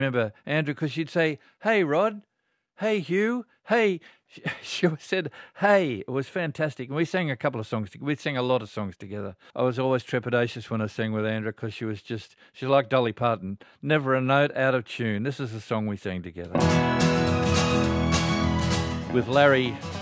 remember Andrew, because she'd say, "Hey, Rod. Hey, Hugh. Hey." She said, "Hey." It was fantastic. And we sang a couple of songs. We sang a lot of songs together. I was always trepidatious when I sang with Andrew because she's like Dolly Parton, never a note out of tune. This is the song we sang together with Larry